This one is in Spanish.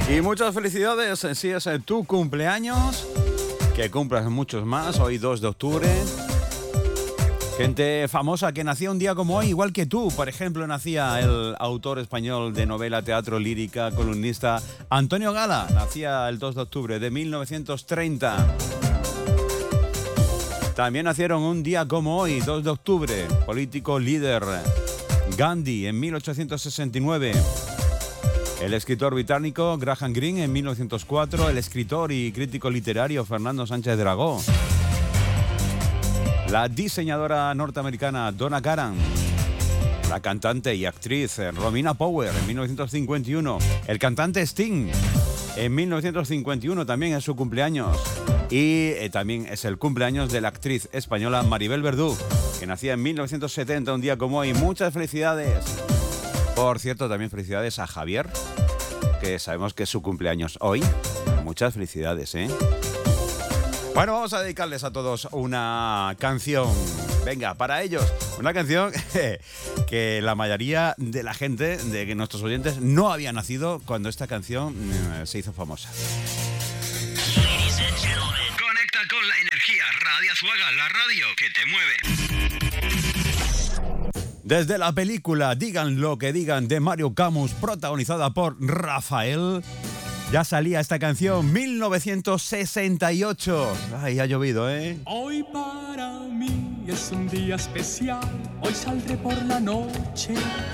Y muchas felicidades si es tu cumpleaños, que cumplas muchos más, hoy 2 de octubre. Gente famosa que nacía un día como hoy, igual que tú. Por ejemplo, nacía el autor español de novela, teatro, lírica, columnista Antonio Gala. Nacía el 2 de octubre de 1930. También nacieron un día como hoy, 2 de octubre, político líder Gandhi en 1869. El escritor británico Graham Greene en 1904. El escritor y crítico literario Fernando Sánchez Dragó. La diseñadora norteamericana Donna Karan. La cantante y actriz Romina Power en 1951. El cantante Sting en 1951 también es su cumpleaños. Y también es el cumpleaños de la actriz española Maribel Verdú, que nacía en 1970, un día como hoy. Muchas felicidades. Por cierto, también felicidades a Javier, que sabemos que es su cumpleaños hoy. Muchas felicidades, ¿eh? Bueno, vamos a dedicarles a todos una canción. Venga, para ellos, una canción que la mayoría de la gente, de nuestros oyentes, no había nacido cuando esta canción se hizo famosa. Ladies and gentlemen, conecta con la energía. Radio Azuaga, la radio que te mueve. Desde la película Digan lo que digan de Mario Camus, protagonizada por Rafael, ya salía esta canción, 1968. Ay, ha llovido, ¿eh? Hoy para mí es un día especial. Hoy saldré por la noche